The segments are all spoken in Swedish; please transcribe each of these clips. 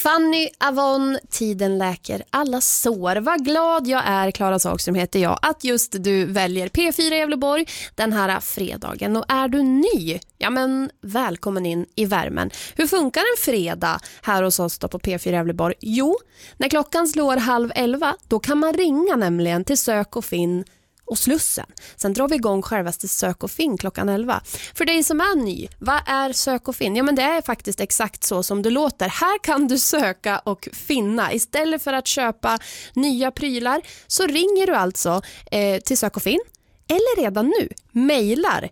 Fanny Avon, tiden läker alla sår. Vad glad jag är, Klara Sagström heter jag, att just du väljer P4 Gävleborg den här fredagen. Och är du ny, ja men välkommen in i värmen. Hur funkar en fredag här hos oss då på P4 Gävleborg? Jo, när klockan slår 10:30, då kan man ringa nämligen till Sök och Finn och Slussen. Sen drar vi igång självaste Sök och Finn klockan 11. För dig som är ny, vad är Sök och Finn? Ja men det är faktiskt exakt så som det låter. Här kan du söka och finna. Istället för att köpa nya prylar så ringer du alltså till Sök och Finn. Eller redan nu mejlar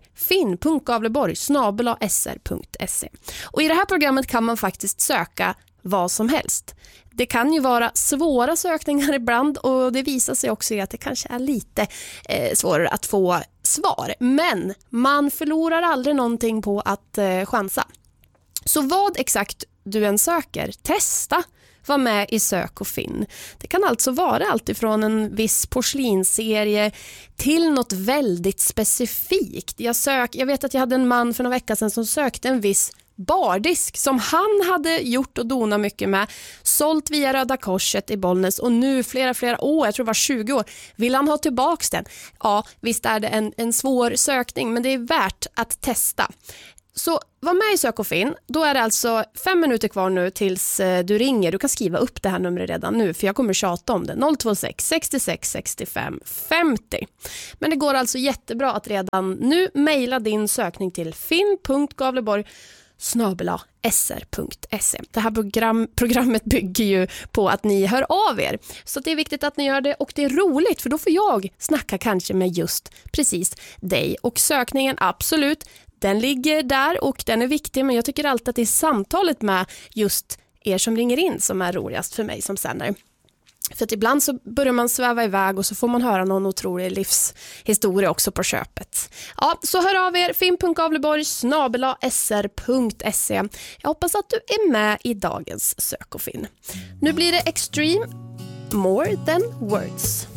finn.gavleborg@sr.se. Och i det här programmet kan man faktiskt söka vad som helst. Det kan ju vara svåra sökningar ibland och det visar sig också att det kanske är lite svårare att få svar. Men man förlorar aldrig någonting på att chansa. Så vad exakt du än söker, testa. Var med i Sök och Finn. Det kan alltså vara allt ifrån en viss porslinserie till något väldigt specifikt. Jag vet att jag hade en man för några veckor sedan som sökte en viss bardisk som han hade gjort och donat mycket med, sålt via Röda Korset i Bollnäs och nu flera år, jag tror det var 20 år, vill han ha tillbaks den. Ja, visst är det en svår sökning, men det är värt att testa. Så var med i Sök och Finn. Då är det alltså 5 minuter kvar nu tills du ringer. Du kan skriva upp det här numret redan nu för jag kommer tjata om det. 026 66 65 50. Men det går alltså jättebra att redan nu mejla din sökning till finn.gavleborg@sr.se. Det här programmet bygger ju på att ni hör av er. Så det är viktigt att ni gör det och det är roligt för då får jag snacka kanske med just precis dig. Och sökningen, absolut, den ligger där och den är viktig, men jag tycker alltid att det är samtalet med just er som ringer in som är roligast för mig som sändare. För att ibland så börjar man sväva iväg och så får man höra någon otrolig livshistoria också på köpet. Ja, så hör av er, finn.gavleborg@sr.se. Jag hoppas att du är med i dagens Sök och Finn. Nu blir det Extreme, More Than Words.